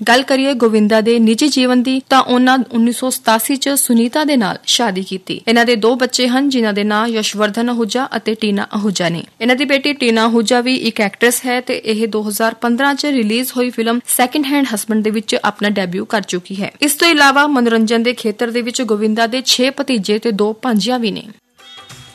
ਗੱਲ ਕਰੀਏ ਗੋਵਿੰਦਾ ਦੇ ਨਿੱਜੀ ਜੀਵਨ ਦੀ ਤਾਂ ਉਹਨਾਂ 1987 ਚ ਸੁਨੀਤਾ ਦੇ ਨਾਲ ਸ਼ਾਦੀ ਕੀਤੀ। ਇਹਨਾਂ ਦੇ 2 ਬੱਚੇ ਹਨ ਜਿਨ੍ਹਾਂ ਦੇ ਨਾਂ ਯਸ਼ਵਰਧਨ ਅਹੂਜਾ ਅਤੇ ਟੀਨਾ ਅਹੂਜਾ ਨੇ। ਇਹਨਾਂ ਦੀ ਬੇਟੀ ਟੀਨਾ ਅਹੂਜਾ ਵੀ ਇੱਕ ਐਕਟਰੈਸ ਹੈ ਤੇ ਇਹ 2015 ਚ ਰਿਲੀਜ਼ ਹੋਈ ਫਿਲਮ ਸੈਕਿੰਡ ਹੈਂਡ ਹਸਬੈਂਡ ਦੇ ਵਿੱਚ ਆਪਣਾ ਡੈਬਿਊ ਕਰ ਚੁੱਕੀ ਹੈ। ਇਸ ਤੋਂ ਇਲਾਵਾ ਮਨੋਰੰਜਨ ਦੇ ਖੇਤਰ ਦੇ ਵਿੱਚ ਗੋਵਿੰਦਾ ਦੇ 6 ਭਤੀਜੇ ਤੇ 2 ਭਾਂਜੀਆਂ ਵੀ ਨੇ।